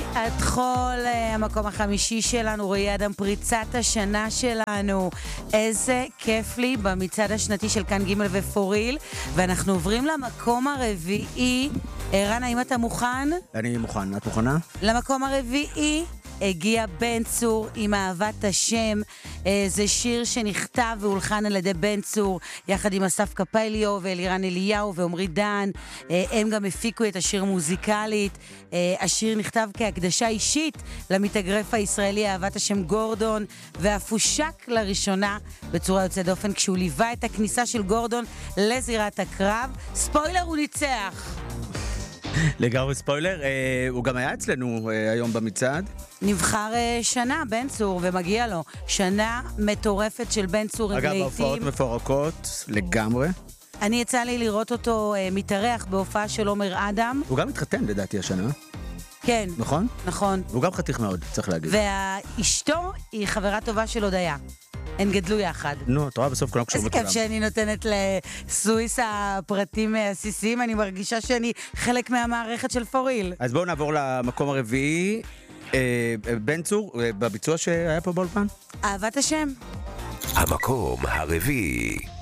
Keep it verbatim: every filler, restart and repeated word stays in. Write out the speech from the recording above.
את חול, המקום החמישי שלנו, רועי אדם, פריצת השנה שלנו. איזה כיף לי במצעד השנתי של כאן ג' ופוריל, ואנחנו עוברים למקום הרביעי. ערן, האם אתה מוכן? אני מוכן, את מוכנה? למקום הרביעי הגיע בן צור עם אהבת השם. זה שיר שנכתב והולחן על ידי בן צור יחד עם אסף קפליו ואלירן אליהו ועומרי דן. הם גם הפיקו את השיר מוזיקלית. השיר נכתב כהקדשה אישית למתאגרף הישראלי אהבת השם גורדון, ואף הושק לראשונה בצורה יוצאת דופן כשהוא ליווה את הכניסה של גורדון לזירת הקרב. ספוילר, הוא ניצח. לגמרי ספוילר, אה, הוא גם היה אצלנו אה, היום במצעד. נבחר אה, שנה בן צור, ומגיע לו שנה מטורפת של בן צור. אגב, הופעות מפורקות לגמרי. אני יצא לי לראות אותו אה, מתארח בהופעה של עומר אדם. הוא גם התחתן לדעתי השנה. כן. נכון? נכון. והוא גם חתיך מאוד, צריך להגיד. ואשתו היא חברה טובה של הודיה. הן גדלו יחד. נו, את רואה בסוף כולם קשור בכולם. איזה כיף שאני נותנת לסוויס הפרטים עסיסיים, אני מרגישה שאני חלק מהמערכת של פוריל. אז בואו נעבור למקום הרביעי. אה, בן צור, אה, בביצוע שהיה פה באולפן. אהבת השם. המקום הרביעי.